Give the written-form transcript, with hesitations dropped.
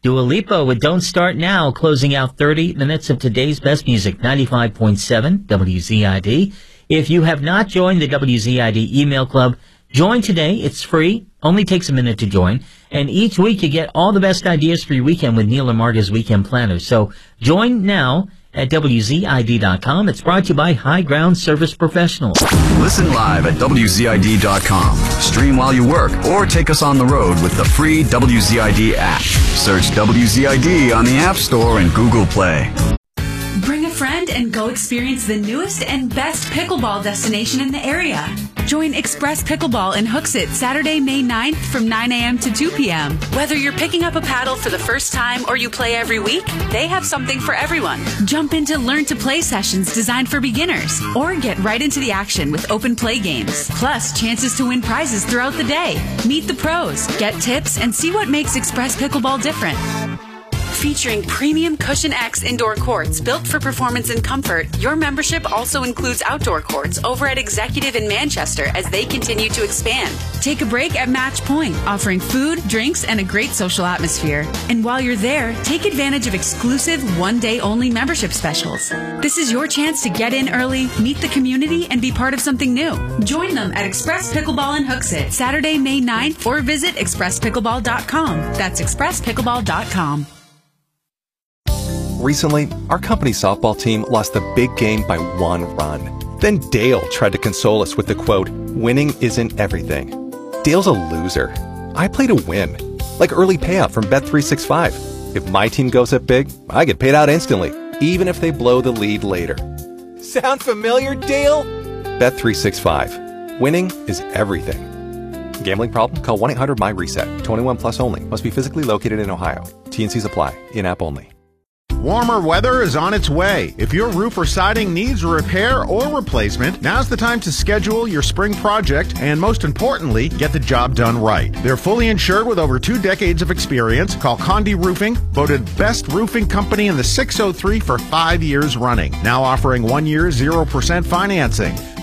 Dua Lipa with Don't Start Now, closing out 30 minutes of today's best music, 95.7 WZID. If you have not joined the WZID email club, join today. It's free. Only takes a minute to join. And each week you get all the best ideas for your weekend with Neil and Marga's Weekend Planner. So join now at WZID.com. It's brought to you by High Ground Service Professionals. Listen live at WZID.com. Stream while you work or take us on the road with the free WZID app. Search WZID on the App Store and Google Play. Bring a friend and go experience the newest and best pickleball destination in the area. Join Express Pickleball in Hooksett Saturday, May 9th from 9 a.m. to 2 p.m. Whether you're picking up a paddle for the first time or you play every week, they have something for everyone. Jump into Learn to Play sessions designed for beginners or get right into the action with open play games. Plus, chances to win prizes throughout the day. Meet the pros, get tips, and see what makes Express Pickleball different. Featuring premium Cushion X indoor courts built for performance and comfort, your membership also includes outdoor courts over at Executive in Manchester as they continue to expand. Take a break at Match Point, offering food, drinks, and a great social atmosphere. And while you're there, take advantage of exclusive one-day-only membership specials. This is your chance to get in early, meet the community, and be part of something new. Join them at Express Pickleball in Hooksett, Saturday, May 9th, or visit expresspickleball.com. That's expresspickleball.com. Recently, our company's softball team lost the big game by 1 run. Then Dale tried to console us with the quote, "Winning isn't everything." Dale's a loser. I play to win. Like early payout from Bet365. If my team goes up big, I get paid out instantly, even if they blow the lead later. Sound familiar, Dale? Bet365. Winning is everything. Gambling problem? Call 1-800-MY-RESET. 21 plus only. Must be physically located in Ohio. T&Cs apply. In-app only. Warmer weather is on its way. If your roof or siding needs repair or replacement, now's the time to schedule your spring project and, most importantly, get the job done right. They're fully insured with over 2 decades of experience. Call Condi Roofing, voted best roofing company in the 603 for 5 years running. Now offering 1 year 0% financing.